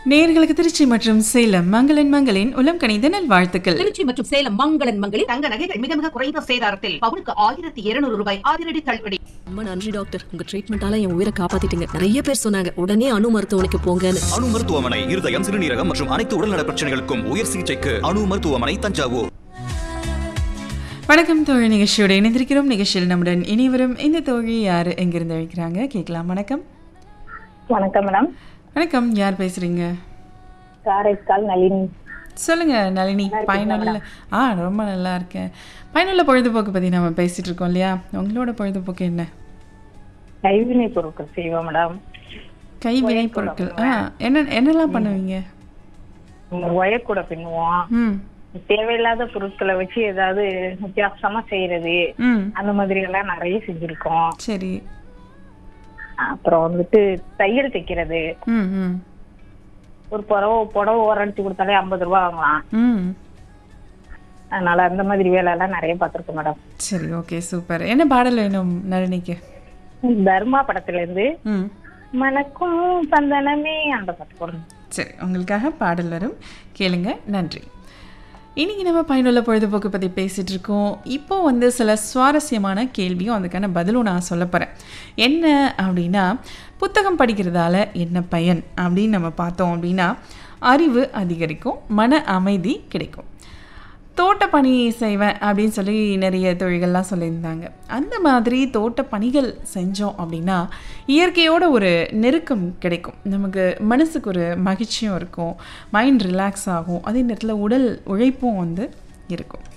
நேயர்களுக்கு திருச்சி மற்றும் சேலம் மங்களின் உளம் கனிந்த நல்வாழ்த்துக்கள். திருச்சி மற்றும் சேலம் மங்களின் தங்க நகைகள் மிக மிக குறைந்த சேதாரத்தில் பவுனுக்கு 1200 ரூபாய் அதிரடி தள்ளுபடி. ரொம்ப நன்றி டாக்டர், உங்க ட்ரீட்மெண்டால என் உயிரை காப்பாத்திட்டீங்க. நிறைய பேர் சொன்னாங்க உடனே அணு மருத்துவமனைக்கு போங்கன்னு. அணு மருத்துவமனை இருதயம், சிறுநீரகம் மற்றும் அனைத்து உடல்நல பிரச்சனைகளுக்கும் உயர் சிகிச்சைக்கு அணு மருத்துவமனை, தஞ்சாவூர். வணக்கம் தோழி, நிகழ்ச்சியோட இணைந்திருக்கிறோம். நிகழ்ச்சியில் நம்முடன் இனிவரும் இந்த தோழி யாரு எங்கிருந்து அழைக்கிறாங்க கேட்கலாம். வணக்கம். வணக்கம் மேடம். வணக்கம், யார் பேசுறீங்க? காரைக்கால் நளினி. சொல்லுங்க நளினி. பயனுள்ள ரொம்ப நல்லா இருக்கேன். பயனுள்ள பொழுதுபோக்கு பத்தி நம்ம பேசிட்டு இருக்கோம் இல்லையா? உங்களோட பொழுதுபோக்கு என்ன? கைவினை பொருட்கள் செய்வோம் மேடம். கைவினை பொருட்கள் என்னெல்லாம் பண்ணுவீங்க? ஒயர் கூட பின்னுவோம். தேவையில்லாத பொருட்களை வச்சு ஏதாவது வித்தியாசமா செய்யறது, அந்த மாதிரி எல்லாம் நிறைய செஞ்சிருக்கோம். சரி. அப்புறம் வந்துட்டு தையல் தைக்கிறது. ஒரு புடவை ஓரடிச்சு கொடுத்தாலே 50 ரூபாய் வாங்கலாம். அதனால அந்த மாதிரி வேலை எல்லாம் நிறைய பார்த்திருக்கோம் மேடம். சரி, ஓகே, சூப்பர். என்ன பாடல் வேணும் நளினிக்கு? தர்மா படத்துல இருந்து மனக்கும் சந்தனமே அந்த பாட்டு போடணும். சரி, உங்களுக்காக பாடல் வரும், கேளுங்க. நன்றி. இன்றைக்கி நம்ம பயனுள்ள பொழுதுபோக்கு பற்றி பேசிகிட்டு இருக்கோம். இப்போது சில சுவாரஸ்யமான கேள்வியும் அதுக்கான பதிலும் நான் சொல்ல போகிறேன். என்ன அப்படின்னா, புத்தகம் படிக்கிறதால என்ன பயன் அப்படின்னு நம்ம பார்த்தோம் அப்படின்னா, அறிவு அதிகரிக்கும், மன அமைதி கிடைக்கும். தோட்ட பணி செய்வேன் அப்படின்னு சொல்லி நிறைய தொழில்கள்லாம் சொல்லியிருந்தாங்க. அந்த மாதிரி தோட்ட பணிகள் செஞ்சோம் அப்படின்னா இயற்கையோட ஒரு நெருக்கம் கிடைக்கும். நமக்கு மனசுக்கு ஒரு மகிழ்ச்சியும் இருக்கும், மைண்ட் ரிலாக்ஸ் ஆகும், அதே நேரத்தில் உடல் உழைப்பும் இருக்கும்.